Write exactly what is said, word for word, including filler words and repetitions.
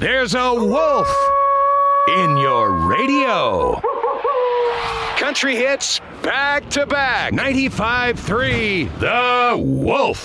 There's a wolf in your radio. Country hits back to back. ninety-five three, The Wolf.